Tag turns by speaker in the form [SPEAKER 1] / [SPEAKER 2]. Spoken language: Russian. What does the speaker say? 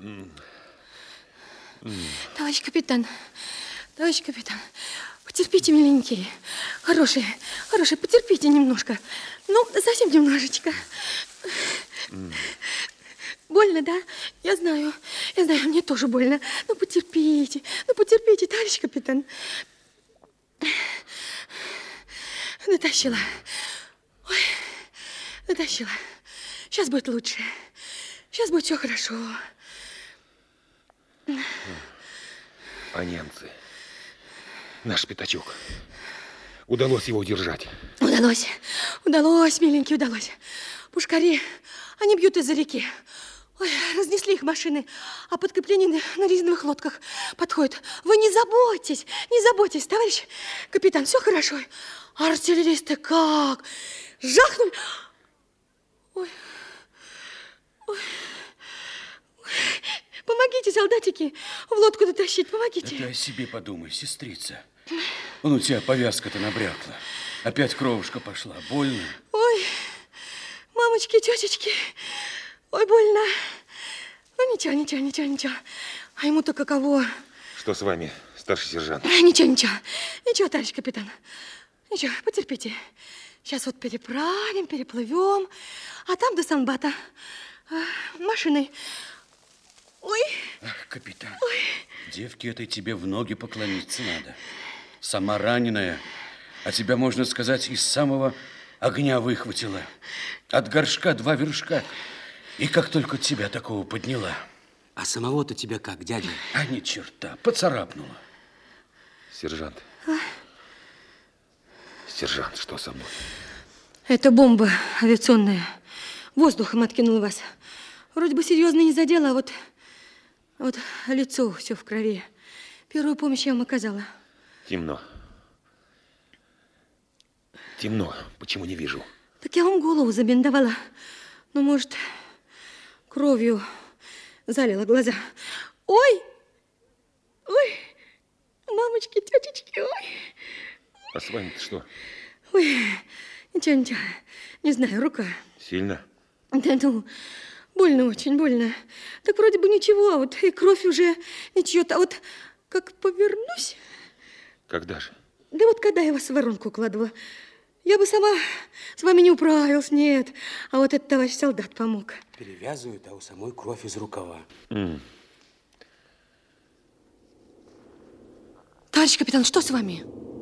[SPEAKER 1] Товарищ капитан, потерпите, миленькие. Хорошие, потерпите немножко. Ну, совсем немножечко. Больно, да? Я знаю, мне тоже больно. Ну, потерпите, товарищ капитан. Натащила. Ой, натащила. Сейчас будет лучше. Сейчас будет все хорошо.
[SPEAKER 2] А немцы? Наш пятачок. Удалось его удержать.
[SPEAKER 1] Удалось, миленький, удалось. Пушкари, они бьют из-за реки. Ой, разнесли их машины, а подкрепление на резиновых лодках подходит. Вы не заботьтесь, товарищ капитан, все хорошо. Артиллеристы как? Жахнули. Ой. Помогите, солдатики, в лодку дотащить, помогите.
[SPEAKER 3] Да ты о себе подумай, сестрица. Вон у тебя повязка-то набрякла. Опять кровушка пошла. Больно?
[SPEAKER 1] Ой, мамочки, тетечки, ой, больно. Ну, ничего. А ему-то каково?
[SPEAKER 2] Что с вами, старший сержант?
[SPEAKER 1] Ничего, товарищ капитан. Ничего, потерпите. Сейчас вот переплывем, а там до Санбата машиной. Ой.
[SPEAKER 3] Ах, капитан, ой. Девке этой тебе в ноги поклониться надо. Сама раненая, а тебя, можно сказать, из самого огня выхватила. От горшка 2 вершка. И как только тебя такого подняла.
[SPEAKER 4] А самого-то тебя как, дядя?
[SPEAKER 3] А ни черта, поцарапнула.
[SPEAKER 2] Сержант. Сержант, что со мной?
[SPEAKER 1] Это бомба авиационная. Воздухом откинула вас. Вроде бы серьезно не задела, а вот лицо все в крови. Первую помощь я вам оказала.
[SPEAKER 2] Темно. Почему не вижу?
[SPEAKER 1] Так я вам голову забинтовала. Ну, может, кровью залила глаза. Ой! Мамочки, тетечки, ой!
[SPEAKER 2] А с вами-то что?
[SPEAKER 1] Ой, ничего. Не знаю, рука.
[SPEAKER 2] Сильно?
[SPEAKER 1] Да ну, больно, очень больно. Так вроде бы ничего, а вот и кровь уже ничего-то. А вот как повернусь...
[SPEAKER 2] Когда же?
[SPEAKER 1] Да вот когда я вас в воронку укладывала. Я бы сама с вами не управилась, нет. А вот этот товарищ солдат помог.
[SPEAKER 4] Перевязывают, а у самой кровь из рукава.
[SPEAKER 1] Товарищ капитан, что с вами?